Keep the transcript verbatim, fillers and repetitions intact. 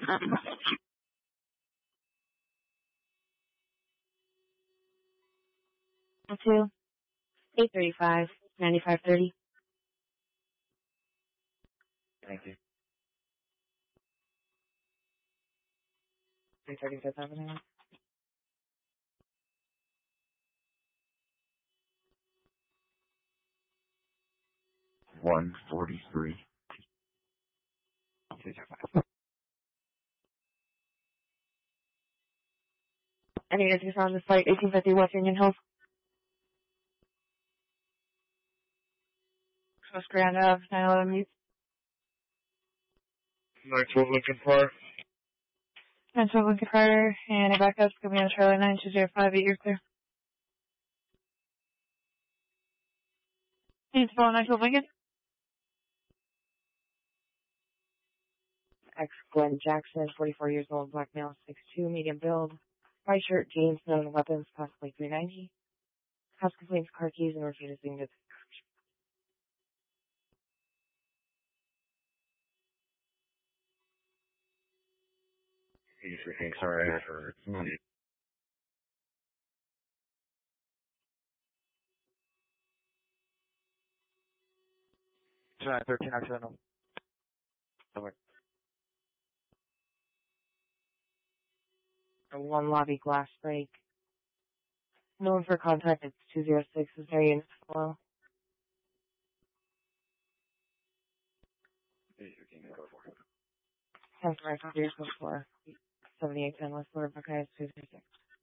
Two, eight three five, nine five three zero. Thank you. three thirty-fifth Avenue. one forty-three. two zero five. Any issues on the site, eighteen fifty West Union Hills? West Grand Ave, nine eleven Mute. nine twelve Lincoln Park. nine twelve Lincoln Carter, and a backup's going to be on Charlie nine two zero five eight, you're clear. Needs to follow nine twelve Lincoln. Ex Glenn Jackson, forty-four years old, black male, six two, medium build, white shirt, jeans, known weapons, possibly three ninety. House complaints, car keys, and refusing to. eighty-three, sorry, I heard money. nine thirteen Occidental. Over. A one lobby glass break. Known for contact, it's two zero six, is there units below? eighty-three, go for it. ten for my copy, for seventy-eight ten West Lord Buckeyes, two zero six.